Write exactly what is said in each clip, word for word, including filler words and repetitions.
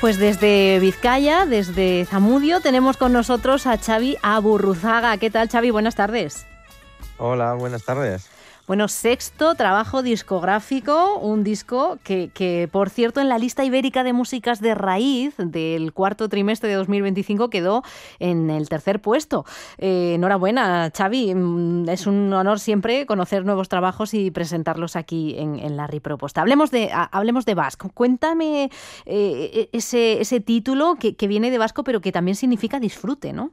Pues desde Vizcaya, desde Zamudio, tenemos con nosotros a Xavi Aburruzaga. ¿Qué tal, Xavi? Buenas tardes. Hola, buenas tardes. Bueno, sexto trabajo discográfico, un disco que, que, por cierto, en la lista ibérica de músicas de raíz del cuarto trimestre de dos mil veinticinco quedó en el tercer puesto. Eh, enhorabuena, Xavi. Es un honor siempre conocer nuevos trabajos y presentarlos aquí en, en la Riproposta. Hablemos de, a, hablemos de vasco. Cuéntame eh, ese, ese título que, que viene de vasco, pero que también significa disfrute, ¿no?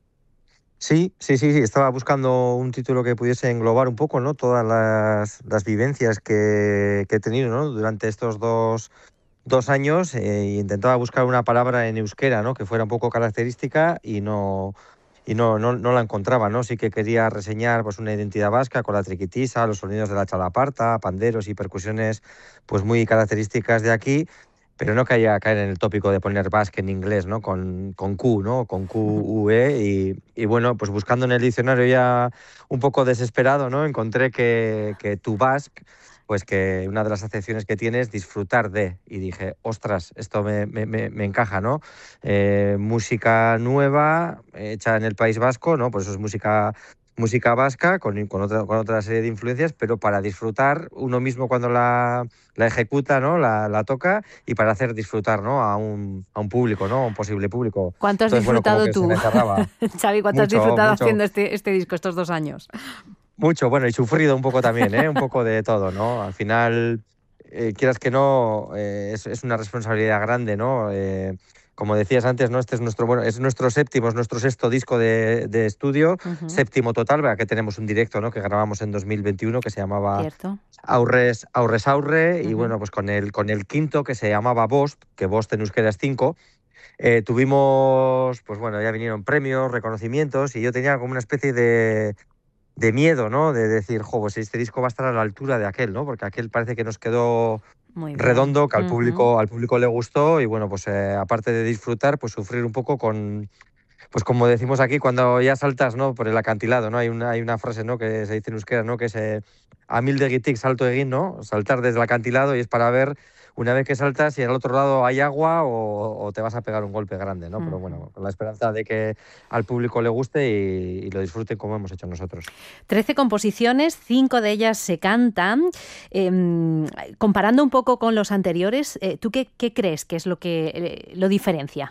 Sí, sí, sí, sí, estaba buscando un título que pudiese englobar un poco, ¿no? Todas las, las vivencias que, que he tenido, ¿no? Durante estos dos, dos años eh, e intentaba buscar una palabra en euskera, ¿no? Que fuera un poco característica y no y no, no, no la encontraba, ¿no? Sí que quería reseñar pues una identidad vasca con la triquitisa, los sonidos de la chalaparta, panderos y percusiones pues muy características de aquí, pero no caía caer en el tópico de poner basque en inglés, ¿no? Con, con Q, ¿no? Con Q U E y, y bueno, pues buscando en el diccionario ya un poco desesperado, ¿no? Encontré que, que tu basque, pues que una de las acepciones que tiene es disfrutar de, y dije, ostras, esto me, me, me, me encaja, ¿no? Eh, música nueva, hecha en el País Vasco, ¿no? Pues eso es música... música vasca con, con, otra, con otra serie de influencias, pero para disfrutar uno mismo cuando la, la ejecuta, ¿no? La, la toca y para hacer disfrutar, ¿no? A un, a un público, ¿no? A un posible público. ¿Cuánto has Entonces, bueno, como disfrutado que se tú, me cerraba. Xavi? ¿Cuánto has Mucho, disfrutado mucho. haciendo este, este disco estos dos años? Mucho, bueno, y sufrido un poco también, ¿eh? Un poco de todo, ¿no? Al final, eh, quieras que no, eh, es, es una responsabilidad grande, ¿no? Eh, como decías antes, ¿no? Este es nuestro, bueno, es nuestro séptimo, es nuestro sexto disco de, de estudio, Uh-huh. séptimo total, ¿verdad? Que tenemos un directo, ¿no? Que grabamos en dos mil veintiuno que se llamaba Cierto. Aurres, Aurres Aurre, Uh-huh. y bueno, pues con el, con el quinto que se llamaba Bost, que Bost en euskera es cinco, eh, tuvimos, pues bueno, ya vinieron premios, reconocimientos, y yo tenía como una especie de de miedo, ¿no? De decir, jo, pues este disco va a estar a la altura de aquel, ¿no? Porque aquel parece que nos quedó Muy bien. redondo, que al Uh-huh. público, al público le gustó, y bueno, pues eh, aparte de disfrutar, pues sufrir un poco con, pues como decimos aquí, cuando ya saltas, ¿no? Por el acantilado, ¿no? Hay una, hay una frase, ¿no? Que se dice en euskera, ¿no? Que es eh, a mil de guitic salto egin, ¿no? Saltar desde el acantilado, y es para ver una vez que saltas si al otro lado hay agua o, o te vas a pegar un golpe grande, ¿no? Uh-huh. Pero bueno, con la esperanza de que al público le guste y, y lo disfruten como hemos hecho nosotros. Trece composiciones, cinco de ellas se cantan. Eh, comparando un poco con los anteriores, eh, ¿tú qué, qué crees que es lo que eh, lo diferencia?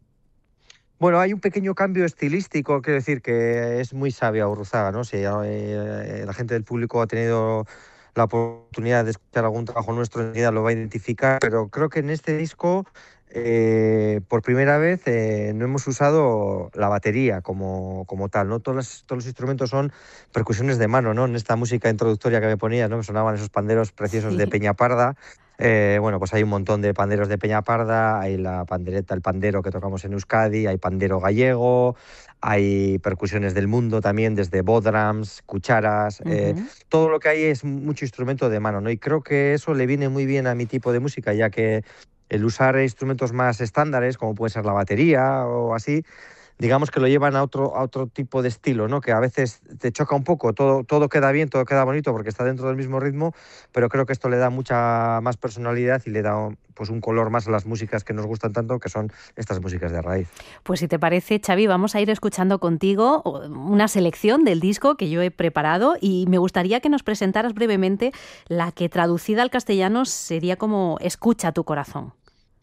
Bueno, hay un pequeño cambio estilístico, quiero decir que es muy sabia Aburruzaga, ¿no? Si eh, la gente del público ha tenido la oportunidad de escuchar algún trabajo nuestro, enseguida lo va a identificar, pero creo que en este disco, eh, por primera vez, eh, no hemos usado la batería como, como tal, ¿no? Todos los, todos los instrumentos son percusiones de mano, ¿no? En esta música introductoria que me ponías, ¿no? Me sonaban esos panderos preciosos, sí, de Peñaparda. Eh, bueno, pues hay un montón de panderos de Peñaparda, hay la pandereta, el pandero que tocamos en Euskadi, hay pandero gallego, hay percusiones del mundo también, desde bodrams, cucharas, uh-huh. eh, todo lo que hay es mucho instrumento de mano, ¿no? Y creo que eso le viene muy bien a mi tipo de música, ya que el usar instrumentos más estándares, como puede ser la batería o así, digamos que lo llevan a otro, a otro tipo de estilo, ¿no? Que a veces te choca un poco, todo, todo queda bien, todo queda bonito porque está dentro del mismo ritmo, pero creo que esto le da mucha más personalidad y le da pues un color más a las músicas que nos gustan tanto, que son estas músicas de raíz. Pues si te parece, Xavi, vamos a ir escuchando contigo una selección del disco que yo he preparado y me gustaría que nos presentaras brevemente la que traducida al castellano sería como Escucha tu corazón.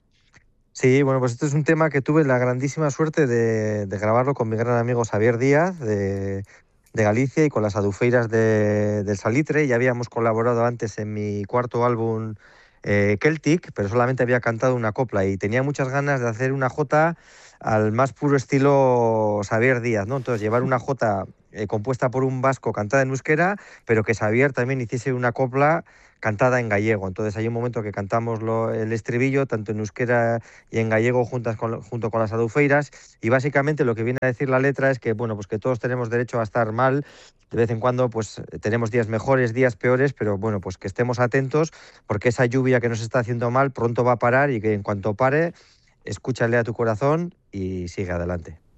Sí, bueno, pues este es un tema que tuve la grandísima suerte de, de grabarlo con mi gran amigo Xavier Díaz, de, de Galicia, y con las Adufeiras de, del Salitre. Ya habíamos colaborado antes en mi cuarto álbum eh, Celtic, pero solamente había cantado una copla y tenía muchas ganas de hacer una jota al más puro estilo Xavier Díaz, ¿no? Entonces, llevar una jota eh, compuesta por un vasco cantada en euskera, pero que Xavier también hiciese una copla cantada en gallego. Entonces hay un momento que cantamos lo, el estribillo, tanto en euskera y en gallego, juntas con, junto con las Adufeiras, y básicamente lo que viene a decir la letra es que, bueno, pues que todos tenemos derecho a estar mal, de vez en cuando pues tenemos días mejores, días peores, pero bueno, pues que estemos atentos, porque esa lluvia que nos está haciendo mal pronto va a parar, y que en cuanto pare, escúchale a tu corazón y sigue adelante.